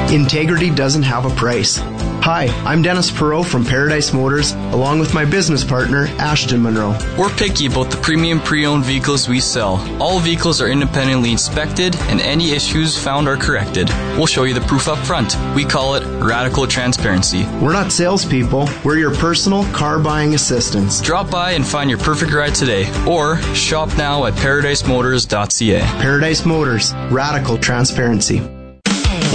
Integrity doesn't have a price. Hi, I'm Dennis Perot from Paradise Motors, along with my business partner, Ashton Monroe. We're picky about the premium pre-owned vehicles we sell. All vehicles are independently inspected, and any issues found are corrected. We'll show you the proof up front. We call it radical transparency. We're not salespeople. We're your personal car buying assistants. Drop by and find your perfect ride today, or shop now at paradisemotors.ca. Paradise Motors, radical transparency.